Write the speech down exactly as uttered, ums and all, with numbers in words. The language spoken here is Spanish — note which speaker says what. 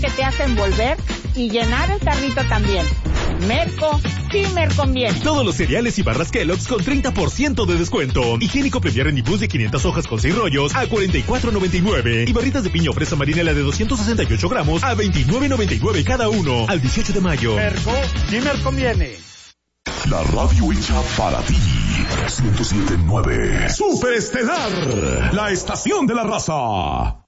Speaker 1: que te hacen volver y llenar el carrito también. Merco, sí me conviene.
Speaker 2: Todos los cereales y barras Kellogg's con treinta por ciento de descuento. Higiénico Premier Renibus de quinientas hojas con seis rollos a cuarenta y cuatro noventa y nueve. Y barritas de piña o fresa marinela de doscientos sesenta y ocho gramos a veintinueve noventa y nueve cada uno. Al dieciocho de mayo.
Speaker 3: Merco, sí me conviene.
Speaker 4: La radio hecha para ti. ciento siete punto nueve. Superestelar, la estación de la raza.